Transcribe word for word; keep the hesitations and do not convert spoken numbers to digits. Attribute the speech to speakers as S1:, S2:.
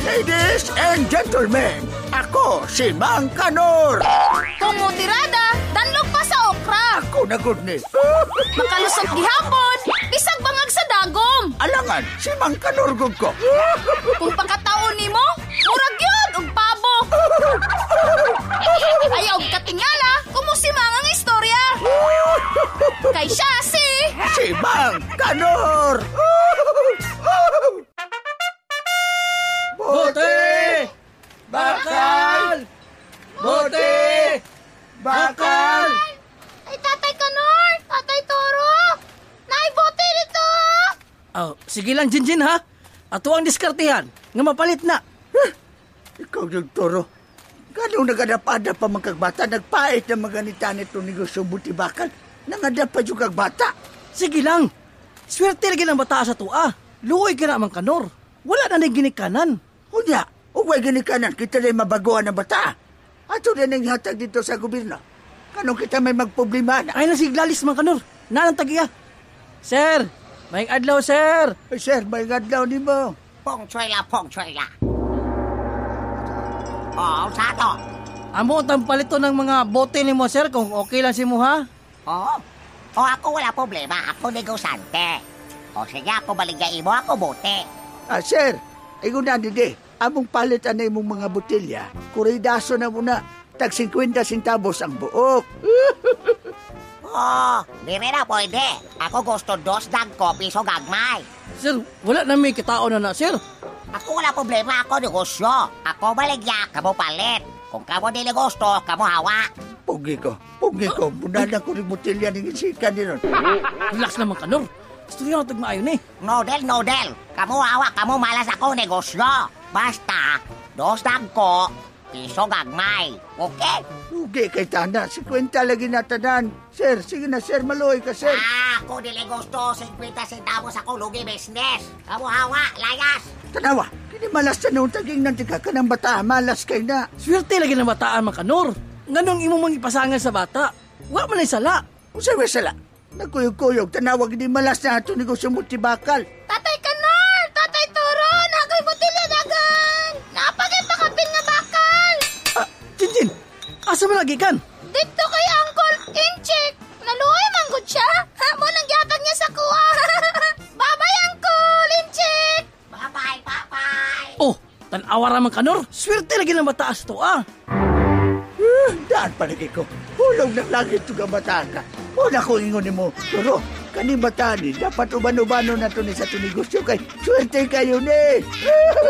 S1: Ladies and gentlemen, ako si Mang Kanor.
S2: Kumutirada, danlog pa sa okra.
S1: Ako na good ni.
S2: Makalusot gihapon, bisag bangag sa dagom.
S1: Alangan, si Mang Kanor gud ko.
S2: Kung pagkataon nimo, murag yun og pabo. Ayaw katingala, kumusimang ang istorya. Kay siya si...
S1: Si Mang Kanor.
S3: Bote! Bakal! Bote! Bakal!
S2: Ay, Tatay Kanor! Tatay Toro! Naibote dito!
S3: Oh, sige lang, Jinjin, ha? Ato ang diskartihan, nga mapalit na.
S1: Huh? Ikaw yung toro. Ganong nagadapada pa mga kagbata, nagpait na maganitan itong negosyo buti bakal. Nangadap pa yung kagbata.
S3: Sige lang. Swerte lagi ng bata sa tua. Luoy ka naman, Kanor. Wala na nang ginikanan.
S1: Unya, huwag ginikanan, kita rin mabaguhan ng bata. Ato rin ang hatag dito sa gobyerno. Kanong kita may magproblema na.
S3: Ay, nasiglalis man, Kanor. Nanang tagiya. Sir, may adlaw, sir.
S1: Ay, sir, may gadlaw ni mo.
S4: Pong choyla, pong choyla. Oh, sa to?
S3: Amo ang palito ng mga bote ni mo, sir, kung okay lang si mo, ha?
S4: Oh, oh, ako wala problema. Ako negosante. O sige, ako baligay mo, ako bote.
S1: Ah, sir, ayun na dide. Among palit anay mong mga botelya. Kuridaso na muna. Tag fifty centavos ang buok.
S4: Oh, di rin na pwede. Ako gusto dos dagko, piso gagmay.
S3: Sir, wala na may kitaon na na, sir.
S4: Ako wala problema, ako negosyo. Ako baligya, kamo palit. Kung kamo dili gusto, kamo hawa.
S1: Pugi ko, pugi ko. Bunalan ko rin botelya ng isikan din.
S3: Relax naman, Kanor. Istorya na tagmaayon eh.
S4: Nodel, nodel. Kamo hawa, kamo malas ako negosyo. Basta, dos dagko, piso gagmay. Okay?
S1: Pugi kay Tana, fifty lagi na tanan. Sir, sige na sir, maluoy ka sir.
S4: Ah, ako dili gusto, fifty centavos ako lugi business. Kamo hawa, layas.
S1: Tanawa, kini malas na nung taging nantika ka ng bata, malas kay na.
S3: Swerte lagi ng bataan, mga Kanor. Nganong imo mong ipasangan sa bata. Wa man ay sala.
S1: Usay sala. Nagkuyog-kuyog, tanawag hindi malas na ito negosyo multibakal.
S2: Tatay Kanor! Tatay Toro! Nagoy botelya dagan! Napagay pakapil nga bakal!
S3: Ah, Jinjin, asa mo lagi kan?
S2: Dito kay Uncle Inchik! Naluoy manggod siya! Ha, mo nang gyatag niya sa kuha! Babay, Uncle Inchik!
S4: Bye-bye, bye-bye.
S3: Oh, tanawa raman, Kanor. Swerte lagi ng bataas to, ah.
S1: Uh, daan palagi ko. Hulog ng langit ito ka bata ka. Una ko ingon ni mo, pero kani bata ni, dapat uban-ubano na ito ni sa ito negosyo kay swerte kayo ni.